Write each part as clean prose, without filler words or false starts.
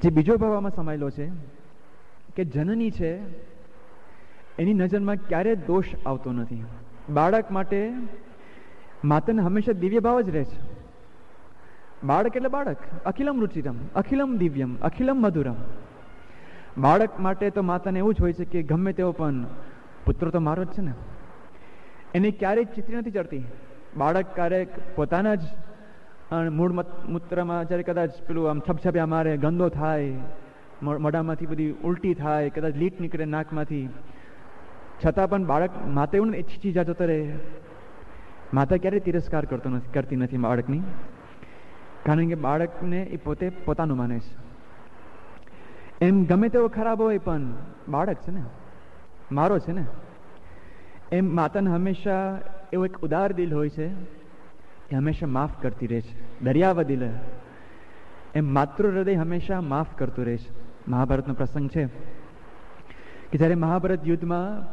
જે બીજો ભાવ આમાં સમાયેલો છે કે જનની છે એની નજરમાં ક્યારે દોષ આવતો નથી. બાળક માટે માતાને હંમેશા દિવ્ય ભાવ જ રહે છે. બાળક એટલે બાળક, અખિલમ રુચિરમ, અખિલમ દિવ્યમ, અખિલમ મધુરમ. બાળક માટે તો માતાને એવું જ હોય છે કે ગમે તેવો પણ પુત્ર તો મારો જ છે ને, એને ક્યારેય ચિત્રી નથી ચડતી. બાળક ક્યારેક પોતાના જ મૂળ મૂત્રમાં જ્યારે કદાચ પેલું આમ છપછપ્યા મારે, ગંદો થાય, મોઢામાંથી બધી ઉલટી થાય, કદાચ લીટ નીકળે નાકમાંથી, છતાં પણ બાળક માતા એવું ને છીછી જા જતો રહે. માતા ક્યારેય તિરસ્કાર કરતી નથી બાળકની, કારણ કે બાળકને એ પોતે પોતાનું માને છે. એમ ગમે તેવો ખરાબ હોય પણ બાળક છે ને, મારો છે ને. એમ માતાને હંમેશા એવું એક ઉદાર દિલ હોય છે, એ હંમેશા માફ કરતી રહે છે. દરિયાવા દિલ. એમ માતૃ હૃદય હંમેશા માફ કરતું રહે છે. મહાભારતનો પ્રસંગ છે કે જ્યારે મહાભારત યુદ્ધમાં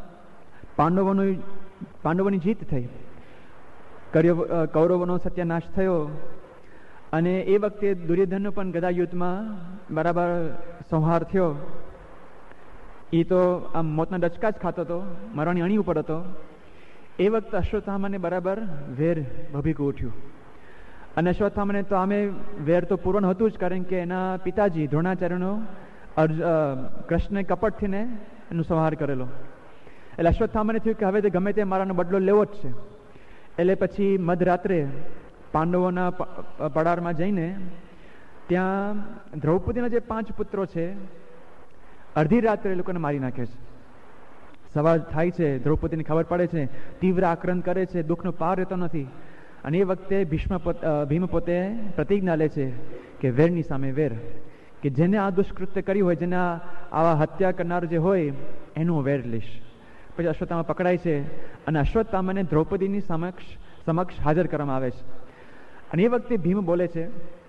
પાંડવોની જીત થઈ, કૌરવોનો સત્યાનાશ થયો, અને એ વખતે દુર્યોધનનો પણ ગદા યુદ્ધમાં બરાબર સંહાર થયો. એ તો આમ મોતના ડચકા જ ખાતો હતો, મરવાની અણી ઉપર હતો. એ વખતે અશ્વત્થામાને બરાબર વેર ભભીકું ઉઠ્યું. અને અશ્વત્થામાને તો આમે વેર તો પૂર્ણ હતું જ, કારણ કે એના પિતાજી દ્રોણાચાર્યનો કૃષ્ણે કપટથી ને એનો સંહાર કરેલો. એટલે અશ્વત્થામાને થયું કે હવે તે ગમે તે મારાનો બદલો લેવો જ છે. એટલે પછી મધરાત્રે પાંડવોના પડારમાં જઈને ત્યાં દ્રૌપદીના જે 5 પુત્રો છે, અડધી રાત્રે એ લોકોને મારી નાખે છે. સવાર થાય છે, દ્રૌપદીને ખબર પડે છે, તીવ્ર આક્રંદ કરે છે, દુઃખનો પાર રહેતો નથી. અને એ વખતે ભીમ પોતે પ્રતિજ્ઞા લે છે કે વેરની સામે વેર, કે જેને આ દુષ્કૃત્ય કર્યું હોય, જેને આવા હત્યા કરનાર જે હોય, એનું વેર લઈશ. પછી અશ્વત્થામા પકડાય છે અને અશ્વત્થામાને દ્રૌપદીની સમક્ષ હાજર કરવામાં આવે છે. અને એ વખતે ભીમ બોલે છે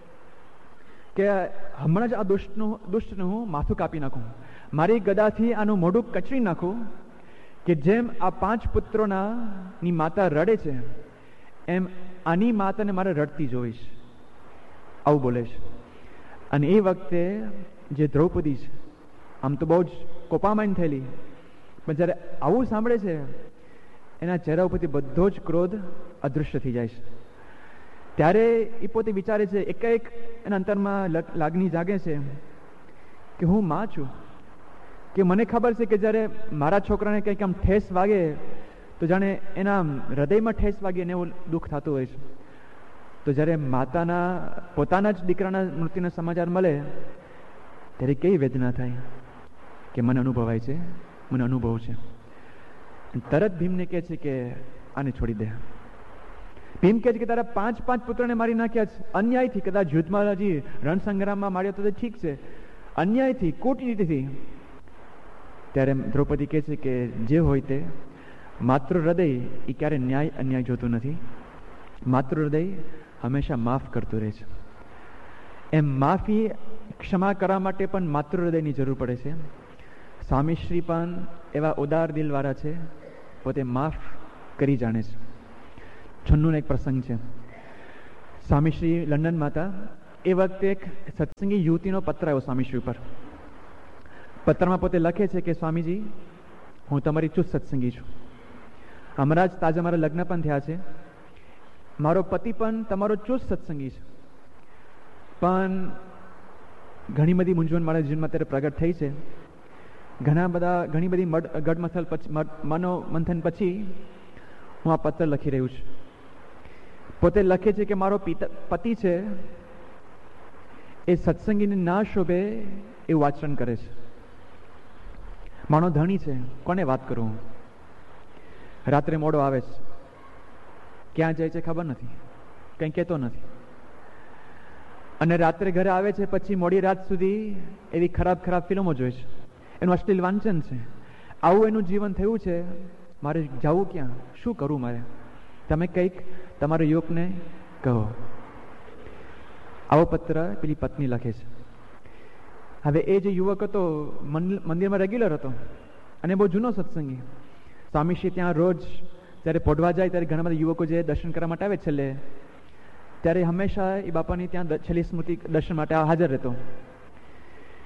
કે હમણાં જ આ દુષ્ટનું હું માથું કાપી નાખું, મારી ગદાથી આનું મોઢું કચરી નાખું, કે જેમ આ 5 પુત્રોની માતા રડે છે, એમ આની માતાને મારે રડતી જોઈશ. આવું બોલે છે. અને એ વખતે જે દ્રૌપદી છે, આમ તો બહુ જ કોપામાન થયેલી, પણ જ્યારે આવું સાંભળે છે, એના ચહેરા ઉપરથી બધો જ ક્રોધ અદૃશ્ય થઈ જાય છે. ત્યારે એ પોતે વિચારે છે, એકાએક એના અંતરમાં લાગણી જાગે છે કે હું માં છું, કે મને ખબર છે કે જ્યારે મારા છોકરાને કંઈક આમ ઠેસ વાગે તો જાણે એના હૃદયમાં ઠેસ વાગે ને એવું દુઃખ થતું હોય છે. તો જ્યારે માતાના પોતાના જ દીકરાના મૃત્યુના સમાચાર મળે ત્યારે કેવી વેદના થાય, કે મને અનુભવાય છે, મને અનુભવ છે. તરત ભીમને કહે છે કે આને છોડી દે. ભીમ કહે છે કે તારા 5 પુત્રોને મારી નાખ્યા છે અન્યાયથી. કદાચ યુદ્ધમાં હજી રણસંગ્રામમાં માર્યો તો ઠીક છે, અન્યાયથી, કૂટનીતિથી. ત્યારે દ્રૌપદી કહે છે કે જે હોય તે, માતૃ હૃદય એ ક્યારે ન્યાય અન્યાય જોતું નથી. માતૃ હૃદય હંમેશા માફ કરતું રહે છે. એમ માફી, ક્ષમા કરવા માટે પણ માતૃ હૃદયની જરૂર પડે છે. સ્વામીશ્રી પણ એવા ઉદાર દિલવાળા છે, પોતે માફ કરી જાણે છે. 96 એક પ્રસંગ છે. સ્વામીશ્રી લંડનમાં હતા. એ વખતે એક સત્સંગી યુવતીનો પત્ર આવ્યો સ્વામીશ્રી ઉપર. પત્રમાં પોતે લખે છે કે સ્વામીજી, હું તમારી ચુસ્ત સત્સંગી છું. હમણાં જ તાજા મારા લગ્ન પણ થયા છે. મારો પતિ પણ તમારો ચુસ્ત સત્સંગી છે, પણ ઘણી બધી મૂંઝવણ મારા જીવનમાં અત્યારે પ્રગટ થઈ છે. ઘણી બધી મનોમંથન પછી હું આ પત્ર લખી રહ્યું છું. પોતે લખે છે કે મારો પતિ છે એ સત્સંગીને ના શોભે એવું આચરણ કરે છે. મારો ધણી છે, કોને વાત કરું? રાત્રે મોડો આવે છે, ક્યાં જાય છે ખબર નથી, કંઈ કહેતો નથી. અને રાત્રે ઘરે આવે છે પછી મોડી રાત સુધી એવી ખરાબ ફિલ્મો જોઈ છે, એનું અશ્લીલ વાંચન છે. આવું એનું જીવન થયું છે. મારે જવું ક્યાં, શું કરું મારે? તમે કંઈક તમારા યુવકને કહો. આવો પત્ર પેલી પત્ની લખે છે. હવે એ જે યુવક હતો મંદિરમાં રેગ્યુલર હતો અને બહુ જૂનો સત્સંગી. સ્વામીશ્રી ત્યાં રોજ જ્યારે પોઢવા જાય ત્યારે ઘણા બધા યુવકો જે દર્શન કરવા માટે આવે છેલ્લે, ત્યારે હંમેશા એ બાપાની ત્યાં છેલ્લી સ્મૃતિ દર્શન માટે હાજર રહેતો.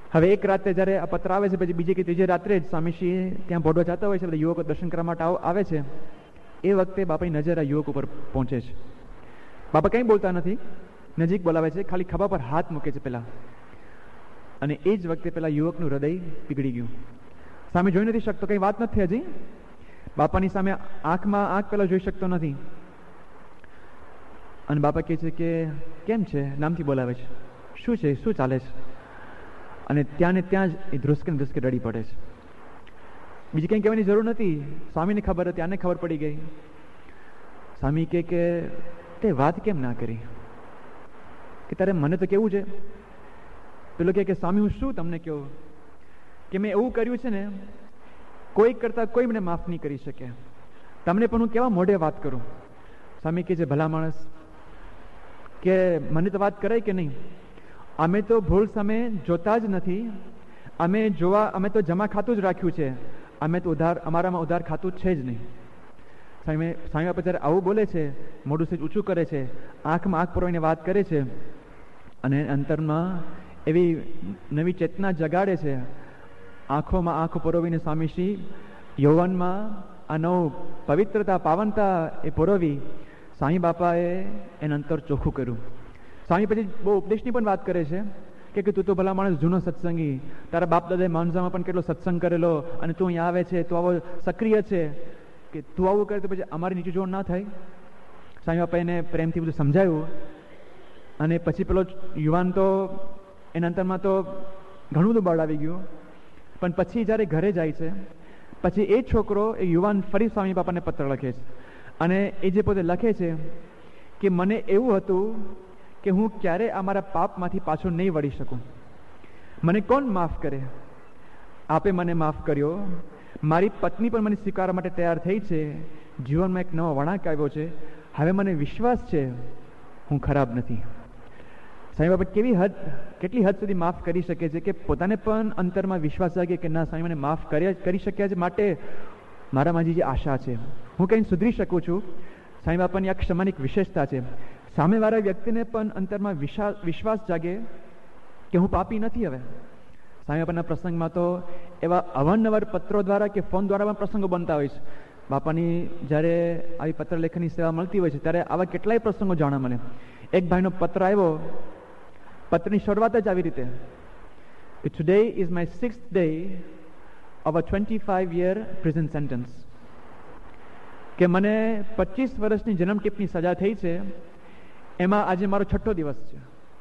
હવે એક રાતે જ્યારે આ પત્ર આવે છે, પછી બીજી કે ત્રીજી રાત્રે જ સ્વામીશ્રી ત્યાં ભોડવા જતા હોય છે, બધા યુવકો દર્શન કરવા માટે આવે છે. એ વખતે બાપાની નજર આ યુવક ઉપર પહોંચે છે. બાપા કંઈ બોલતા નથી, નજીક બોલાવે છે, ખાલી ખભા પર હાથ મૂકે છે પેલા. અને એ જ વખતે પેલા યુવકનું હૃદય પીગળી ગયું. સામે જોઈ નથી શકતો, કંઈ વાત નથી હજી. બાપાની સામે આંખમાં આંખ પેલા જોઈ શકતો નથી. અને બાપા કહે છે કે કેમ છે, નામથી બોલાવે છે, શું છે, શું ચાલે છે? અને ત્યાં ને ત્યાં જ એ ધ્રુસકે રડી પડે છે. બીજી કંઈ કહેવાની જરૂર નથી, સ્વામીને ખબર હતી, આને ખબર પડી ગઈ. સ્વામી કે તે વાત કેમ ના કરી, કે તારે મને તો કેવું છે. પેલો કે સ્વામી હું શું તમને કહું, કે મેં એવું કર્યું છે ને કોઈ કરતા કોઈ મને માફ નહીં કરી શકે, તમને પણ હું કેવા મોઢે વાત કરું. સ્વામી કે છે ભલા માણસ, કે મને તો વાત કરાય કે નહીં, અમે તો ભૂલ સામે જોતા જ નથી, અમે તો જમા ખાતું જ રાખ્યું છે, અમે તો અમારામાં ઉધાર ખાતું છે જ નહીં. સ્વામી બાપા જ્યારે આવું બોલે છે, મોઢું સેજ ઊંચું કરે છે, આંખમાં આંખ પરોવીને વાત કરે છે, અને અંતરમાં એવી નવી ચેતના જગાડે છે. આંખોમાં આંખો પરોવીને સ્વામીશ્રી યૌવનમાં આ નવું પવિત્રતા પાવનતા એ પરોવી સ્વામી બાપાએ એનું અંતર ચોખ્ખું કર્યું. સ્વામી પછી બહુ ઉપદેશની પણ વાત કરે છે કે તું તો ભલા માણસ જૂનો સત્સંગી, તારા બાપ દાદાએ માંઝામાં પણ કેટલો સત્સંગ કરેલો, અને તું અહીંયા આવે છે, તું આવો સક્રિય છે, કે તું આવું કરે તો પછી અમારી નીચે જોડ ના થાય. સ્વામી બાપાએ એને પ્રેમથી બધું સમજાવ્યું. અને પછી પેલો યુવાન તો એના અંતરમાં તો ઘણું બધું બળ આવી ગયું. પણ પછી જ્યારે ઘરે જાય છે, પછી એ છોકરો, એ યુવાન ફરી સ્વામી બાપાને પત્ર લખે છે. અને એ જે પોતે લખે છે કે મને એવું હતું કે હું ક્યારે અમારા પાપમાંથી પાછો નહીં વળી શકું, મને કોણ માફ કરે? આપે મને માફ કર્યો, મારી પત્ની પણ મને સ્વીકારવા માટે તૈયાર થઈ છે, જીવનમાં એક નવો વળાંક આવ્યો છે, હવે મને વિશ્વાસ છે હું ખરાબ નથી. સ્વામી બાપા કેટલી હદ સુધી માફ કરી શકે છે, કે પોતાને પણ અંતરમાં વિશ્વાસ જાગે કે ના, સ્વામી મને માફ કરી શક્યા છે, માટે મારામાં જે આશા છે હું કંઈ સુધરી શકું છું. સ્વામી બાપાની આ ક્ષમાની એક વિશેષતા છે. સામેવાળા વ્યક્તિને પણ અંતરમાં વિશ્વાસ જાગે કે હું પાપી નથી. હવે સ્વામી બાપાના પ્રસંગમાં તો એવા અવારનવાર પત્રો દ્વારા કે ફોન દ્વારા પણ પ્રસંગો બનતા હોય છે. બાપાની જ્યારે આવી પત્ર લેખનની સેવા મળતી હોય છે ત્યારે આવા કેટલાય પ્રસંગો જાણવા મળે. એક ભાઈનો પત્ર આવ્યો, પત્રની શરૂઆત જ આવી રીતે, today is my 6th day of a 25-year prison sentence, કે મને 25 વર્ષની જન્મટીપની સજા થઈ છે, એમાં આજે મારો 6ઠ્ઠો દિવસ છે.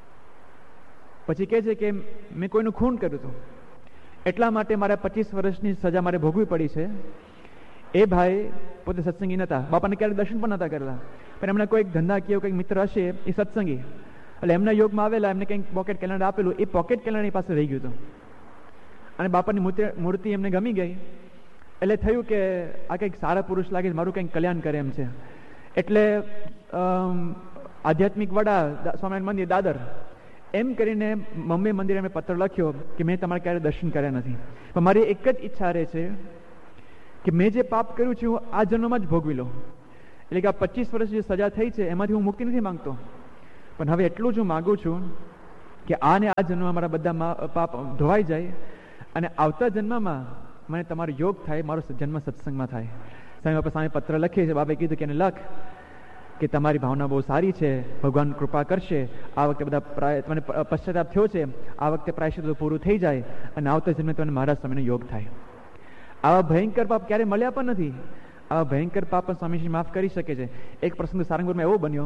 પછી કહે છે કે મેં કોઈનું ખૂન કર્યું હતું, એટલા માટે મારે 25 વર્ષની સજા મારે ભોગવી પડી છે. એ ભાઈ પોતે સત્સંગી નહોતા, બાપાને ક્યારેક દર્શન પણ નહોતા કરેલા, પણ એમને કોઈક ધંધા કેવો કંઈક મિત્ર હશે એ સત્સંગી, એટલે એમના યોગમાં આવેલા, એમને કંઈક પોકેટ કેલેન્ડર આપેલું, એ પોકેટ કેલેન્ડર એની પાસે રહી ગયું હતું. અને બાપાની મૂર્તિ એમને ગમી ગઈ, એટલે થયું કે આ કંઈક સારા પુરુષ લાગે, મારું કંઈક કલ્યાણ કરે એમ છે. એટલે આધ્યાત્મિક વડા સ્વામિનારાયણ મંદિર દાદર એમ કરીને મમ્મી મંદિરે એમને પત્ર લખ્યો કે મેં તમારે ક્યારે દર્શન કર્યા નથી, પણ મારી એક જ ઈચ્છા રહે છે કે મેં જે પાપ કર્યું છે હું આ જન્મમાં જ ભોગવી લઉં. એટલે કે આ 25 વર્ષ જે સજા થઈ છે એમાંથી હું મુક્તિ નથી માંગતો, પણ હવે એટલું જ હું માગું છું કે આ ને આ જન્મમાં મારા બધા પાપ ધોવાઈ જાય, અને આવતા જન્મમાં મને તમારો યોગ થાય, મારો જન્મ સત્સંગમાં થાય. સ્વામી બાપા સામે પત્ર લખીએ છે. બાપાએ કીધું કે એને લખ કે તમારી ભાવના બહુ સારી છે, ભગવાન કૃપા કરશે, આ વખતે બધા મને પશ્ચાતાપ થયો છે, આ વખતે પ્રાયશ્ચિત પૂરું થઈ જાય, અને આવતા જન્મે તમને મારા સ્વામીનો યોગ થાય. આવા ભયંકર પાપ ક્યારે મળ્યા પણ નથી. આવા ભયંકર પાપ પણ સ્વામીજી માફ કરી શકે છે. એક પ્રસંગ સારંગપુરમાં એવો બન્યો,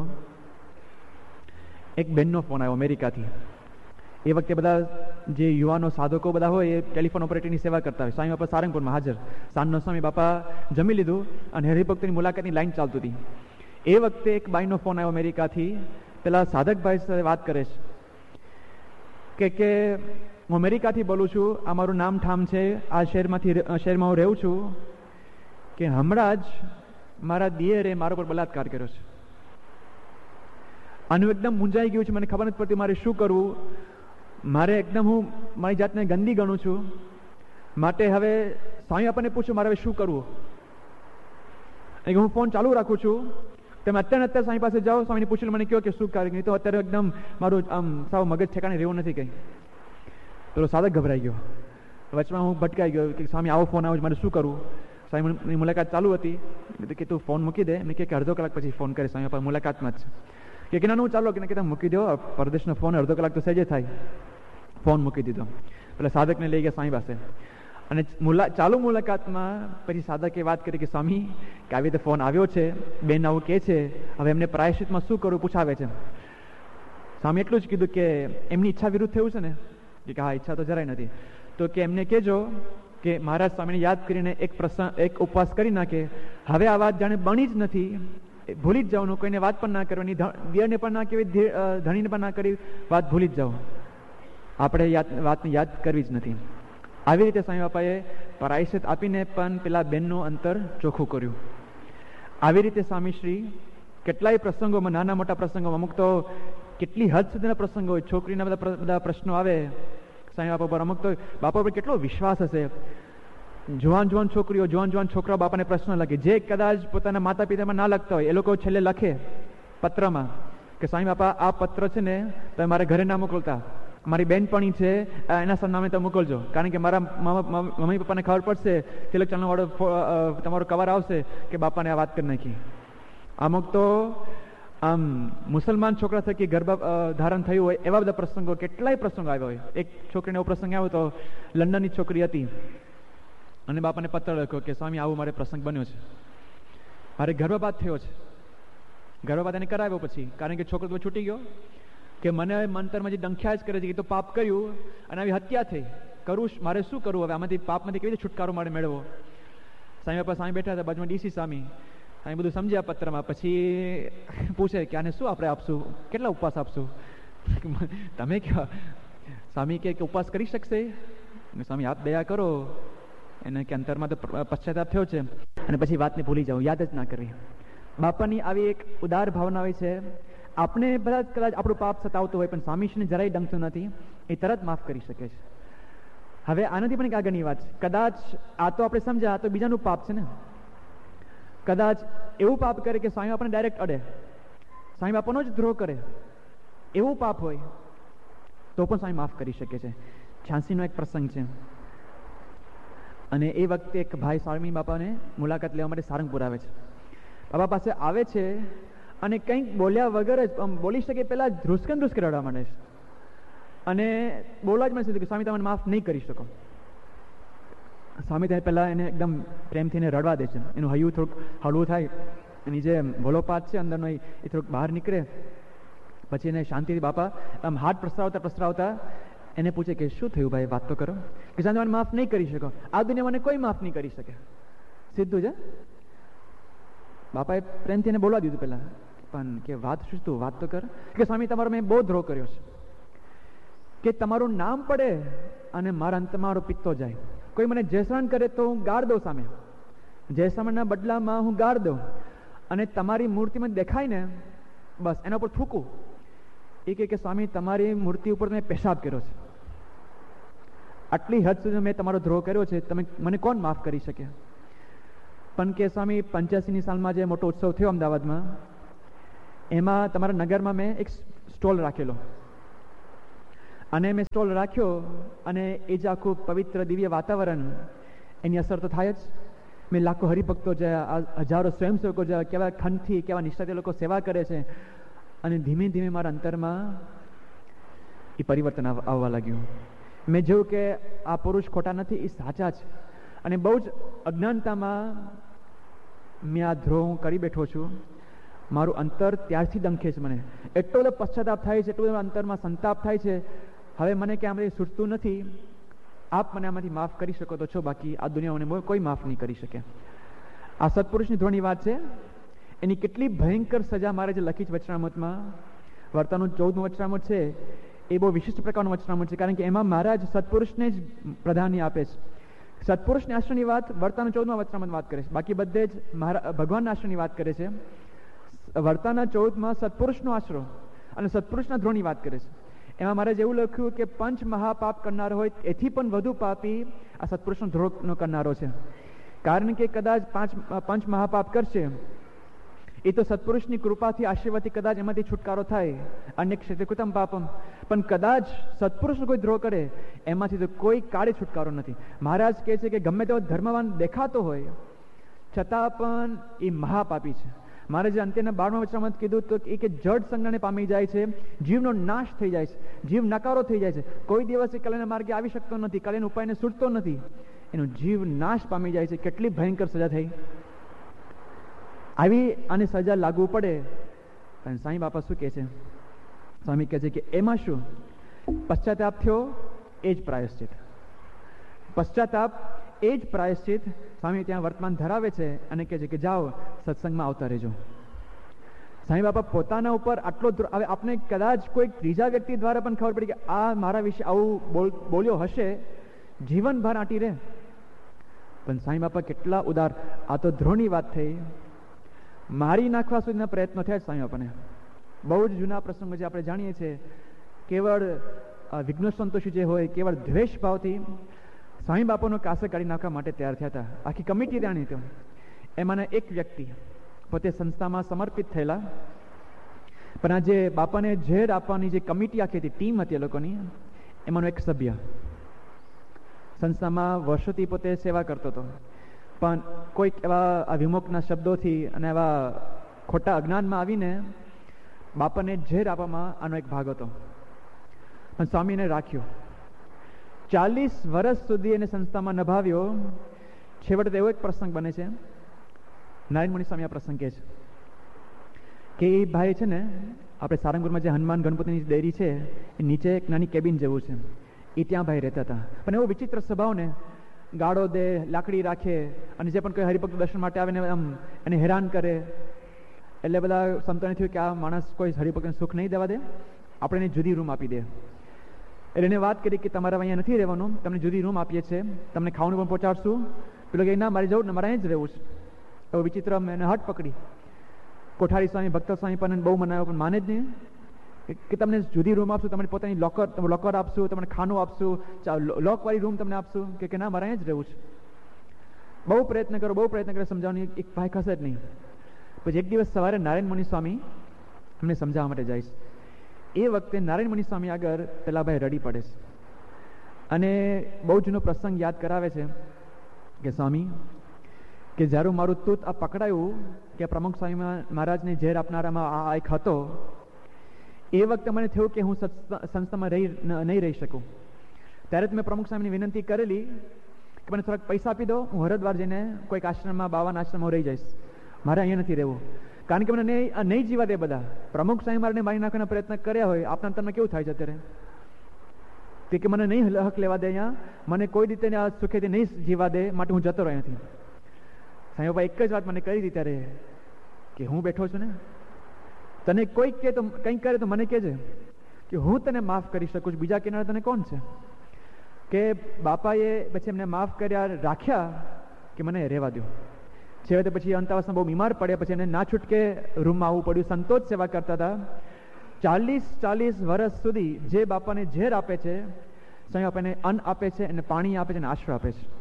એક બેનનો ફોન આવ્યો અમેરિકાથી. એ વખતે બધા જે યુવાનો સાધકો બધા હોય એ ટેલિફોન ઓપરેટરની સેવા કરતા હોય. સ્વામી બાપા સારંગપુરમાં હાજર. સાંજનો સ્વામી બાપા જમી લીધું અને હરિભક્તોની મુલાકાતની લાઈન ચાલતી હતી. એ વખતે એક બાઈનો ફોન આવ્યો અમેરિકાથી. પેલા સાધકભાઈ સાથે વાત કરે છે કે હું અમેરિકાથી બોલું છું, આ મારું નામ ઠામ છે, આ શહેરમાં હું રહું છું, કે હમણાં જ મારા દિયરે મારા પર બલાત્કાર કર્યો છે. આનું એકદમ મૂંઝાઈ ગયું છે, મને ખબર નથી પડતી મારે શું કરવું. મારે એકદમ હું મારી જાતને ગંદી ગણું છું, માટે હવે સ્વામી બાપાને પૂછું મારે હવે શું કરવું. હું ફોન ચાલુ રાખું છું, તમે અત્યારે સ્વામી પાસે જાઓ, સ્વામીને પૂછીને મને કહો કે શું કરે, નહીં તો અત્યારે એકદમ મારું આમ સાવ મગજ ઠેકાણે રહેવું નથી કંઈ. પેલો સાધક ગભરાઈ ગયો. વચમાં હું ભટકાઈ ગયો કે સ્વામી આવો ફોન આવ્યો છે, મારે શું કરવું? સ્વામીની મુલાકાત ચાલુ હતી કે તું ફોન મૂકી દે. મેં કે અડધો કલાક પછી ફોન કરે, સ્વામી આપણે મુલાકાતમાં જ કે ના હું ચાલો કે તમે મૂકી દો, પરદેશનો ફોન અડધો કલાક તો સહેજે થાય. ફોન મૂકી દીધો. પેલા સાધકને લઈ ગયા સ્વામી પાસે અને ચાલુ મુલાકાતમાં પછી સાધકે વાત કરી કે સ્વામી કે આવી રીતે ફોન આવ્યો છે, બેન આવું કહે છે, હવે એમને પ્રાયશ્ચિતમાં શું કરવું પૂછાવે છે. સ્વામી એટલું જ કીધું કે એમની ઈચ્છા વિરુદ્ધ થયું છે ને? કે હા, ઈચ્છા તો જરાય નથી. તો કે એમને કહેજો કે મહારાજ સ્વામીને યાદ કરીને એક ઉપવાસ કરી નાખે. હવે આ વાત જાણે બની જ નથી, ભૂલી જ જવાનું, કોઈને વાત પણ ના કરવાની, દિયરને પણ ના કહેવી, ધણીને પણ ના કરી, વાત ભૂલી જ જાઓ. આપણે વાતને યાદ કરવી જ નથી. આવી રીતે સ્વામી બાપાએ પ્રાયશ્ચિત આપીને પણ પેલા બેનનું અંતર ચોખ્ખું કર્યું. આવી રીતે સ્વામીશ્રી કેટલાય પ્રસંગોમાં, નાના મોટા પ્રસંગોમાં, અમુક તો કેટલી હદ સુધીના પ્રસંગો હોય, છોકરીના બધા પ્રશ્નો આવે સ્વામી બાપા પર, અમુક તો બાપા પર કેટલો વિશ્વાસ હશે. જુવાન છોકરીઓ, જુવાન છોકરાઓ બાપાને પ્રશ્ન લખે, જે કદાચ પોતાના માતા પિતામાં ના લખતા હોય, એ લોકો છેલ્લે લખે પત્રમાં કે સ્વામી બાપા આ પત્ર છે ને તમે મારે ઘરે ના મોકલતા, મારી બેનપણી છે એના સરનામે તમે મોકલજો, કારણ કે મારા મમ્મી પપ્પાને ખબર પડશે, તિલક ચાલનો વાળો તમારો કવર આવશે કે બાપાને આ વાત કરી નાખી. અમુક તો આમ મુસલમાન છોકરા થકી ગર્ભ ધારણ થયું હોય એવા બધા પ્રસંગો, કેટલાય પ્રસંગો આવ્યા હોય. એક છોકરીને એવો પ્રસંગ આવ્યો તો લંડનની છોકરી હતી અને બાપાને પત્ર લખ્યો કે સ્વામી આવું મારે પ્રસંગ બન્યો છે, મારે ગર્ભપાત થયો છે. ગર્ભપાત એને કરાવ્યો પછી, કારણ કે છોકરો તો છૂટી ગયો કે મને મંતરમાં જે ડંખ્યા જ કરે છે કે તો પાપ કર્યું અને આવી હત્યા થઈ, કરું મારે શું કરવું? હવે આમાંથી પાપમાંથી કેવી રીતે છુટકારો મારે મેળવો? સ્વામી બાપા સામે બેઠા હતા, બાજુમાં ડીસી સ્વામી અહીં બધું સમજ્યા પત્રમાં. પછી પૂછે કે આને શું આપણે આપશું, કેટલા ઉપવાસ આપશું? તમે કહો. સ્વામી કે ઉપવાસ કરી શકશે? સ્વામી આપ દયા કરો એને કે અંતરમાં તો પશ્ચાતાપ થયો છે, અને પછી વાતને ભૂલી જાઓ, યાદ જ ના કરવી. બાપાની આવી એક ઉદાર ભાવના હોય છે. આપણે બધા કદાચ આપણું પાપ સતાવતું હોય પણ સ્વામીશ્રીને જરાય ડંખતું નથી, એ તરત માફ કરી શકે છે. હવે આનાથી પણ એક આગળની વાત છે, કદાચ આ તો આપણે સમજ્યા, આ તો બીજાનું પાપ છે ને. કદાચ એવું પાપ કરે કે સ્વામી બાપાને ડાયરેક્ટ અડે, સ્વામી બાપાનો જ દ્રોહ કરે, એવું પાપ હોય તો પણ સ્વામી માફ કરી શકે છે. ઝાંસીનો એક પ્રસંગ છે, અને એ વખતે એક ભાઈ સ્વામી બાપાને મુલાકાત લેવા માટે સારંગપુર આવે છે. બાપા પાસે આવે છે અને કંઈક બોલ્યા વગર જ બોલી શકે પહેલા ધ્રુસકે રડવા માંડે છે, અને બોલવા જ મને કે સ્વામી તમે માફ નહીં કરી શકો. સ્વામી ત્યાં પહેલા એને એકદમ પ્રેમથી એને રડવા દે છે, એનું હૈયું થોડુંક હળવું થાય, એની જે ભોલોપાત છે અંદરનો એ થોડુંક બહાર નીકળે. પછી એને શાંતિથી બાપા આમ હાથ પ્રસરાવતા એને પૂછે કે શું થયું ભાઈ, વાત તો કરો. કે સ્વામી મને માફ નહીં કરી શકો, આ દુનિયા મને કોઈ માફ નહીં કરી શકે. સીધું છે. બાપાએ પ્રેમથી એને બોલવા દીધું પહેલા, પણ કે વાત શું તું વાત તો કર. કે સ્વામી તમારો મેં બહુ દ્રોહ કર્યો છે, કે તમારું નામ પડે અને મારા અંતમાં પિત્તો જાય. કોઈ મને જયશ્રાણ કરે તો હું ગાળ દઉં, સામે જયશ્રાણના બદલામાં હું ગાળ દઉં, અને તમારી મૂર્તિમાં દેખાય ને બસ એના ઉપર થૂકું. એ કે સ્વામી તમારી મૂર્તિ ઉપર મેં પેશાબ કર્યો છે, આટલી હદ સુધી મેં તમારો દ્રોહ કર્યો છે, તમે મને કોણ માફ કરી શકે? પણ કે સ્વામી 85ની સાલમાં જે મોટો ઉત્સવ થયો અમદાવાદમાં, એમાં તમારા નગરમાં મેં એક સ્ટોલ રાખેલો, અને મેં સ્ટોલ રાખ્યો, અને એ જે આખું પવિત્ર દિવ્ય વાતાવરણ, એની અસર તો થાય જ. મેં લાખો હરિભક્તો જોયા, હજારો સ્વયંસેવકો જોયા, કેવા ખંડથી કેવા નિષ્ઠાથી લોકો સેવા કરે છે, અને ધીમે ધીમે મારા અંતરમાં એ પરિવર્તન આવવા લાગ્યું. મેં જોયું કે આ પુરુષ ખોટા નથી, એ સાચા છે, અને બહુ જ અજ્ઞાનતામાં મેં આ દ્રોહ હું કરી બેઠો છું. મારું અંતર ત્યારથી ડંખે છે, મને એટલો બધો પશ્ચાતાપ થાય છે, એટલો બધો અંતરમાં સંતાપ થાય છે. હવે મને કે આમાંથી છૂટતું નથી, આપ મને આમાંથી માફ કરી શકો તો છો, બાકી આ દુનિયાને કોઈ માફ નહીં કરી શકે. આ સત્પુરુષની ધ્રોની વાત છે. એની કેટલી ભયંકર સજા મારે જે લખી છે વચનામૃતમાં, વર્તાનું 14મું વચનામૃત છે, એ બહુ વિશિષ્ટ પ્રકારનું વચનામૃત છે, કારણ કે એમાં મહારાજ સત્પુરુષને જ પ્રાધાન્ય આપે છે. સત્પુરુષના આશ્રયની વાત વર્તાનું 14મા વચનામૃત વાત કરે છે, બાકી બધે જ ભગવાનના આશ્રયની વાત કરે છે. વર્તાના 14માં સત્પુરુષનો આશરો અને સત્પુરુષના દ્રોહની વાત કરે છે. એમાં મારે એવું લખ્યું કે પંચ મહાપાપ કરનારો હોય એથી પણ વધુ પાપી આ સત્પુરુષનો દ્રોહનો કરનારો છે, કારણ કે કદાચ પંચ મહાપાપ કરશે એ તો સત્પુરુષની કૃપાથી, આશીર્વાદથી કદાચ એમાંથી છુટકારો થાય, અન્ય ક્ષેત્રે કૃતમ પાપમ. પણ કદાચ સત્પુરુષનો કોઈ દ્રોહ કરે એમાંથી તો કોઈ કાળે છુટકારો નથી. મહારાજ કહે છે કે ગમે તેવો ધર્મવાન દેખાતો હોય છતાં પણ એ મહાપાપી છે. મહારાજે અંત્યના 12મા વચનામાં કીધું તો એ કે જડ સંજ્ઞાને પામી જાય છે, જીવનો નાશ થઈ જાય છે, જીવ નકારો થઈ જાય છે. કોઈ દિવસ એ કલ્યાણના માર્ગે આવી શકતો નથી, કલ્યાણ ઉપાયને છૂટતો નથી, એનો જીવ નાશ પામી જાય છે. કેટલી ભયંકર સજા થઈ! આવી આની સજા લાગુ પડે. અને સાંઈ બાપા શું કહે છે? સ્વામી કહે છે કે એમાં શું? પશ્ચાતાપ થયો એ જ પ્રાયશ્ચિત. પશ્ચાતાપ એ જ પ્રાયશ્ચિત. સ્વામી ત્યાં વર્તમાન ધરાવે છે અને કહે છે કે જાઓ સત્સંગમાં આવતા રહેજો. સાંઈ બાપા પોતાના ઉપર આટલો, હવે આપણે કદાચ કોઈ ત્રીજા વ્યક્તિ દ્વારા પણ ખબર પડી કે આ મારા વિશે આવું બોલ્યો હશે, જીવનભર આંટી રહે. પણ સાંઈ બાપા કેટલા ઉદાર! આ તો ધ્રોની વાત થઈ. મારી નાખવા સુધીના પ્રયત્નો થયા સાંઈ બાપાને. બહુ જ જૂના પ્રસંગો જે આપણે જાણીએ છીએ, કેવળ વિઘ્નો સંતોષી જે હોય, કેવળ દ્વેષ ભાવથી સાંઈ બાપાનો કાસે કાઢી નાખવા માટે તૈયાર થયા હતા. આખી કમિટી જાણી હતી. એમાંના એક વ્યક્તિ પોતે સંસ્થામાં સમર્પિત થયેલા, પણ આ જે બાપાને ઝેર આપવાની જે કમિટી આખી હતી, ટીમ હતી એ લોકોની, એમાંનો એક સભ્ય સંસ્થામાં વર્ષોથી પોતે સેવા કરતો હતો. પણ કોઈક એવા વિમુખના શબ્દોથી અને એવા ખોટા અજ્ઞાનમાં આવીને બાપાને ઝેર આપવામાં આનો એક ભાગ હતો. પણ સ્વામીને રાખ્યો. 40 વર્ષ સુધી એને સંસ્થામાં નભાવ્યો. છેવટે એવો એક પ્રસંગ બને છે, નારાયણ મુનિ સ્વામી આ પ્રસંગ કહે છે કે એ ભાઈ છે ને, આપણે સારંગપુરમાં જે હનુમાન ગણપતિની ડેરી છે એ નીચે એક નાની કેબિન જેવું છે, એ ત્યાં ભાઈ રહેતા હતા. પણ એવો વિચિત્ર સ્વભાવ ને, ગાળો દે, લાકડી રાખે, અને જે પણ કોઈ હરિભક્ત દર્શન માટે આવે ને આમ એને હેરાન કરે. એટલે બધા સંતોને થયું કે આ માણસ કોઈ હરિભક્તને સુખ નહીં દેવા દે, આપણે એને જુદી રૂમ આપી દે. એટલે એને વાત કરી કે તમારે અહીંયા નથી રહેવાનું, તમને જુદી રૂમ આપીએ છીએ, તમને ખાવાનું પણ પહોંચાડશું. પેલો કે ના, મારે જવું ને, મારે અહીં જ રહેવું છે. એવો વિચિત્ર એને હટ પકડી. કોઠારી સ્વામી, ભક્ત સ્વામી પણ બહુ મનાવ્યો, પણ માને જ નહીં. કે તમને જુદી રૂમ આપશું, તમને પોતાની લોકર આપશું, તમને ખાનું આપશું, લોકવાળી રૂમ તમને આપશું. કે ના, મારે અહીં જ રહેવું છે. બહુ પ્રયત્ન કરો સમજાવવાની, એક ભાઈ ખસે જ નહીં. પછી એક દિવસ સવારે નારાયણ મુનિ સ્વામી અમને સમજાવવા માટે જાય છે. એ વખતે નારાયણ મુનિ સ્વામી આગળ પેલા ભાઈ રડી પડે છે અને બહુ જૂનો પ્રસંગ યાદ કરાવે છે કે સ્વામી, કે જ્યારે મારું તૂત આ પકડાયું કે પ્રમુખ સ્વામી મહારાજને ઝેર આપનારામાં આ એક હતો, એ વખતે મને થયું કે હું સંસ્થામાં નહીં રહી શકું. ત્યારે મેં પ્રમુખ સ્વામીની વિનંતી કરેલી કે મને થોડાક પૈસા આપી દો, હું હરિદ્વાર જઈને કોઈક આશ્રમમાં, બાવાના આશ્રમમાં રહી જઈશ, મારે અહીંયા નથી રહેવું. કારણ કે મને નહીં જીવા દે બધા. પ્રમુખ સ્વામી મારે મારી નાખવાના પ્રયત્ન કર્યા હોય, આપણા તમને કેવું થાય છે અત્યારે કે મને નહીં હક લેવા દે, અહીંયા મને કોઈ રીતે આ સુખેથી નહીં જીવા દે, માટે હું જતો રહ્યો નથી. સાંઈ બાબા એક જ વાત મને કરી હતી ત્યારે કે હું બેઠો છું ને, તને કોઈ કહે તો કંઈક કરે તો મને કહેજે કે હું તને માફ કરી શકું છું, બીજા કિનારે તને કોણ છે. કે બાપાએ પછી એમને માફ કર્યા, રાખ્યા કે મને રહેવા દો. છેવટે પછી અંતાવાસમાં બહુ બીમાર પડ્યા, પછી એને ના છૂટકે રૂમમાં આવવું પડ્યું. સંતો જ સેવા કરતા હતા. 40 વર્ષ સુધી જે બાપાને ઝેર આપે છે, સાંઈ બાપાને અન્ન આપે છે, અને પાણી આપે છે, અને આશરો આપે છે.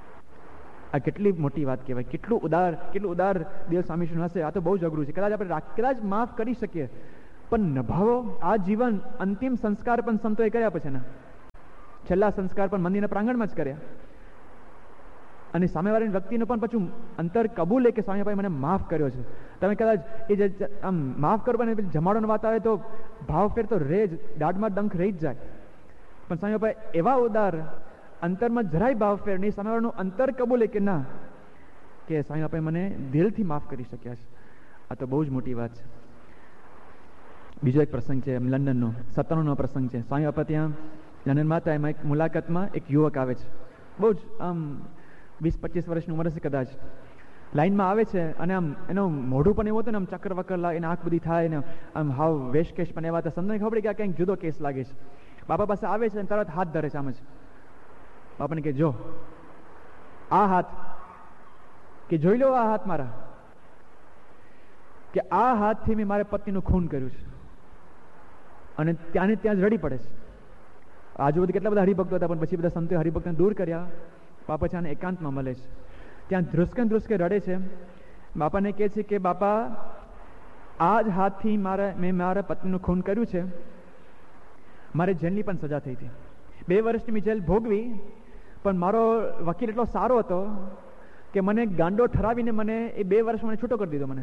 આ કેટલી મોટી વાત કહેવાય! કેટલું ઉદાર દેવ સ્વામી શું હશે! આ તો બહુ જ અઘરું છે. કદાચ માફ કરી શકીએ, પણ નભાવો આ જીવન. અંતિમ સંસ્કાર પણ સંતોએ કર્યા પછી ને, છેલ્લા સંસ્કાર પણ મંદિરના પ્રાંગણમાં જ કર્યા. અને સામેવાળી વ્યક્તિનો પણ પાછું અંતર કબૂલે કે સ્વામીભાઈ મને માફ કર્યો છે. તમે કદાચ એ જે આમ માફ કરો ને, જમાડોની વાત આવે તો ભાવ ફેર તો રહે જ, દાઢમાં ડંખ રહી જ જાય. પણ સ્વામીભાઈ એવા ઉદાર, અંતરમાં જરાય ભાવ ફેર નહીં, સામેવાળાનું અંતર કબૂલે કે ના, કે સ્વામીભાઈ મને દિલથી માફ કરી શક્યા છે. આ તો બહુ જ મોટી વાત છે. બીજો એક પ્રસંગ છે લંડનનો, 97નો પ્રસંગ છે. સ્વામીબાપા ત્યાં લંડનમાં હતા, એમાં એક મુલાકાતમાં એક યુવક આવે છે, બહુ જ આમ 20-25 વર્ષની ઉંમર હશે કદાચ. લાઈનમાં આવે છે અને આમ એનું મોઢું પણ એવું હતું ને, આમ ચક્કર વક્કર લાગે, એને આંખ બધી થાય ને, આમ હાવ વેશ કેશ પણ એવા હતા. સંતોને ખબર કે આ કંઈક જુદો કેસ લાગે છે. બાપા પાસે આવે છે અને તરત હાથ ધરે છે આમ જ. બાપાને કે જો આ હાથ, કે જોઈ લો આ હાથ મારા, કે આ હાથથી મેં મારા પત્નીનું ખૂન કર્યું છે. અને ત્યાં જ રડી પડે છે. આજુબાજુ કેટલા બધા હરિભક્તો હતા, પણ પછી બધા સંતોએ હરિભક્તને દૂર કર્યા. બાપા છે એકાંતમાં મળે છે, ત્યાં ધ્રુસકે રડે છે. બાપાને કહે છે કે બાપા આ જ હાથથી મેં મારા પત્નીનું ખૂન કર્યું છે. મારે જેલની પણ સજા થઈ હતી. 2 વર્ષની મેં જેલ ભોગવી, પણ મારો વકીલ એટલો સારો હતો કે મને ગાંડો ઠરાવીને મને એ 2 વર્ષ મને છૂટો કરી દીધો. મને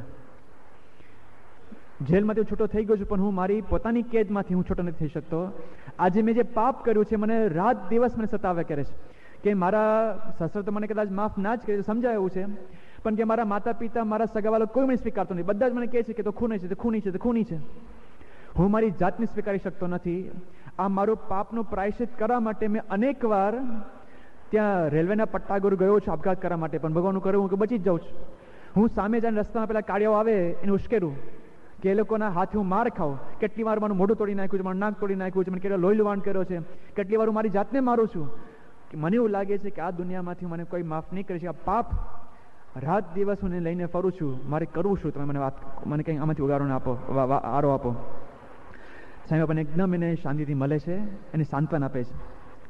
જેલમાંથી છૂટો થઈ ગયો છું, પણ હું મારી પોતાની કેદમાંથી હું છૂટો નથી થઈ શકતો. આજે મેં જે પાપ કર્યું છે, મને રાત દિવસ મને સતાવ્યા કરે છે કે મારા સસરા તો મને કદાચ માફ ના જ કરે, સમજાય એવું છે, પણ કે મારા માતા પિતા, મારા સગાવાલો કોઈ મને સ્વીકારતો નહીં. બધા જ મને કહે છે કે તો ખૂની છે, તો ખૂની છે, તો ખૂની છે. હું મારી જાતને સ્વીકારી શકતો નથી. આ મારું પાપનું પ્રાયશ્ચિત કરવા માટે મેં અનેક વાર ત્યાં રેલવેના પટ્ટાગોર ગયો છું આપઘાત કરવા માટે, પણ ભગવાનનું કર્યું કે બચી જ જાઉં છું. હું સામે જઈને રસ્તામાં પેલા કાળિયાઓ આવે એને ઉશ્કેરું કે એ લોકોના હાથે હું માર ખાઉં. કેટલી વાર મારું મોઢું તોડી નાખ્યું છે, મારું નાક તોડી નાખ્યું છે, મને કેટલો લોહી લુહાણ કર્યો છે. કેટલી વાર હું મારી જાતને મારું છું. કે મને એવું લાગે છે કે આ દુનિયામાંથી મને કોઈ માફ નહીં કરી શકે. આ પાપ રાત દિવસ હું લઈને ફરું છું. મારે કરવું શું? તમે મને કંઈ આમાંથી ઉદાહરણ આપો, આરો આપો. સાહેબ આપણને એકદમ એને શાંતિથી મળે છે, એને સાંત્વન આપે છે.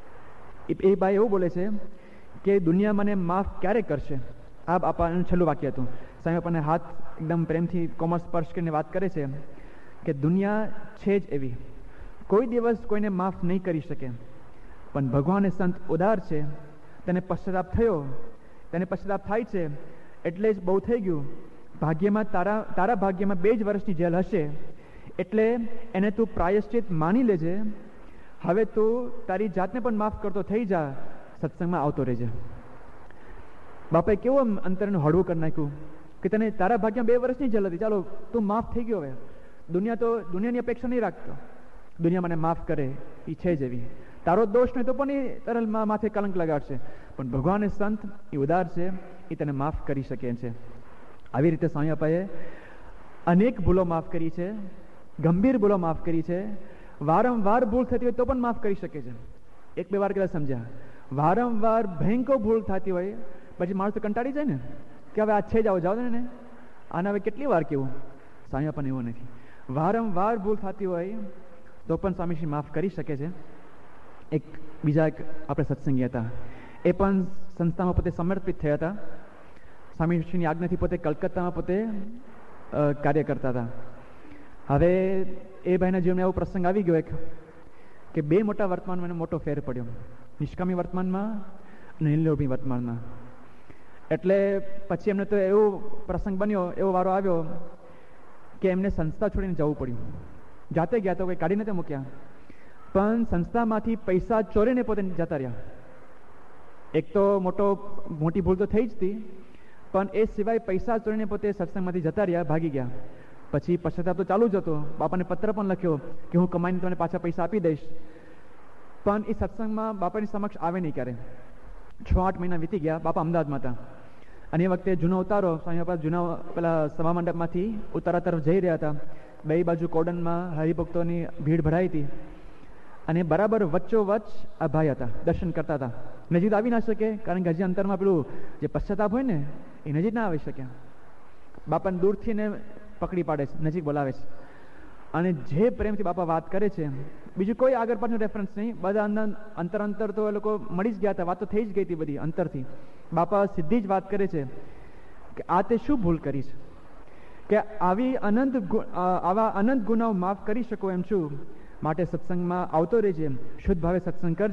એ ભાઈ એવું બોલે છે કે દુનિયા મને માફ ક્યારે કરશે? આ આપણને છેલ્લું વાક્ય હતું. સાહેબ આપણને હાથ એકદમ પ્રેમથી કોમળ સ્પર્શ કરીને વાત કરે છે કે દુનિયા છે જ એવી, કોઈ દિવસ કોઈને માફ નહીં કરી શકે. પણ ભગવાન એ સંત ઉદાર છે. તેને પશ્ચાતાપ થયો, તેને પશ્ચાતાપ થાય છે એટલે જ બહુ થઈ ગયું. ભાગ્યમાં તારા ભાગ્યમાં 2 જ વર્ષની જેલ હશે, એટલે એને તું પ્રાયશ્ચિત માની લેજે. હવે તું તારી જાતને પણ માફ કરતો થઈ જા, સત્સંગમાં આવતો રહેજે. બાપાએ કેવું અંતરનું હળવું કરી નાખ્યું કે તને તારા ભાગ્યમાં 2 વર્ષની જેલ હતી, ચાલો તું માફ થઈ ગયો. હવે દુનિયા તો દુનિયાની અપેક્ષા નહીં રાખતો. દુનિયા મને માફ કરે એ છે જ એવી. તારો દોષ નહીં તો પણ એ તારા માથે કલંક લગાડશે, પણ ભગવાન એ સંત એ ઉદાર છે, એ તને માફ કરી શકે છે. આવી રીતે સ્વામી બાપાએ અનેક ભૂલો માફ કરી છે, ગંભીર ભૂલો માફ કરી છે. વારંવાર ભૂલ થતી હોય તો પણ માફ કરી શકે છે. 1-2 વાર કદાચ સમજ્યા. વારંવાર ભયંકર ભૂલ થતી હોય પછી માણસ તો કંટાળી જાય ને કે હવે આ છે જાઓ ને, આને હવે કેટલી વાર કેવું. સ્વામી બાપાને એવું નથી. વારંવાર ભૂલ થતી હોય તો પણ સ્વામીશ્રી માફ કરી શકે છે. બીજા એક આપણે સત્સંગી હતા, એ પણ સંસ્થામાં પોતે સમર્પિત થયા હતા. સ્વામીશ્રીની આજ્ઞાથી પોતે કલકત્તામાં પોતે કાર્ય કરતા હતા. હવે એ ભાઈના જીવનમાં એવો પ્રસંગ આવી ગયો કે 2 મોટા વર્તમાનમાં એને મોટો ફેર પડ્યો, નિષ્કામી વર્તમાનમાં અને નિર્લોભી વર્તમાનમાં. એટલે પછી એમને તો એવો પ્રસંગ બન્યો, એવો વારો આવ્યો કે એમને સંસ્થા છોડીને જવું પડ્યું. જાતે ગયા તો કોઈ કાઢી નથી મૂક્યા, પણ સંસ્થામાંથી પૈસા ચોરીને પોતે જતા રહ્યા. એક તો મોટી ભૂલ તો થઈ જ હતી, પણ એ સિવાય પૈસા ચોરીને પોતે સત્સંગમાંથી જતા રહ્યા, ભાગી ગયા. પછી પશ્ચાતાપ તો ચાલુ જ હતો. બાપાને પત્ર પણ લખ્યો કે હું કમાઈને તમને પાછા પૈસા આપી દઈશ, પણ એ સત્સંગમાં બાપાની સમક્ષ આવે નહીં ક્યારે. 6-8 મહિના વીતી ગયા. બાપા અમદાવાદમાં હતા અને એ વખતે જૂનો ઉતારો સ્વામી બાપા જૂના પેલા સભા મંડપમાંથી ઉતારા તરફ જઈ રહ્યા હતા. 2 બાજુ કોર્ડનમાં હરિભક્તોની ભીડ ભરાઈ હતી અને બરાબર વચ્ચોવચ્ચ આ ભાઈ હતા, દર્શન કરતા હતા. નજીક આવી ના શકે, કારણ કે હજી અંતરમાં પેલું જે પશ્ચાતાપ હોય ને એ નજીક ના આવી શક્યા. બાપાને દૂરથી ને પકડી પાડે છે, નજીક બોલાવે છે અને જે પ્રેમથી બાપા વાત કરે છે, બીજું કોઈ આગળ પાછળ રેફરન્સ નહીં. બધા અંતર તો એ લોકો મળી જ ગયા હતા, વાતો થઈ જ ગઈ હતી બધી અંતરથી. બાપા સીધી જ વાત કરે છે કે આ તે શું ભૂલ કરી છે કે આવા અનંત ગુનાઓ માફ કરી શકો એમ છું, માટે સત્સંગમાં આવતો રહેજે, શુદ્ધ ભાવે સત્સંગ કરજે.